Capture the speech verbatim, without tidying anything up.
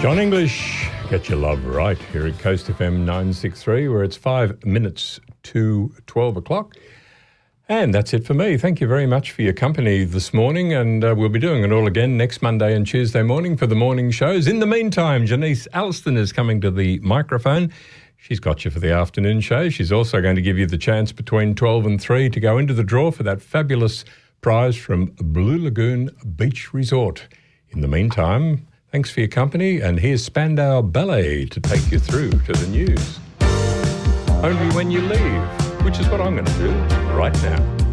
John English, get your love right here at Coast F M nine sixty-three, where it's five minutes to twelve o'clock. And that's it for me. Thank you very much for your company this morning, and uh, we'll be doing it all again next Monday and Tuesday morning for the morning shows. In the meantime, Janice Alston is coming to the microphone. She's got you for the afternoon show. She's also going to give you the chance between twelve and three to go into the draw for that fabulous prize from Blue Lagoon Beach Resort. In the meantime, thanks for your company, and here's Spandau Ballet to take you through to the news. Only when you leave, which is what I'm going to do right now.